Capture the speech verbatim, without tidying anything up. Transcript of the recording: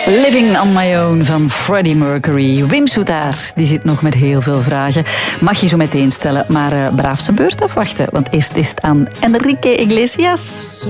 Living on my own van Freddie Mercury. Wim Soetaar, die zit nog met heel veel vragen. Mag je zo meteen stellen, maar uh, braaf zijn beurt afwachten. Want eerst is het aan Enrique Iglesias.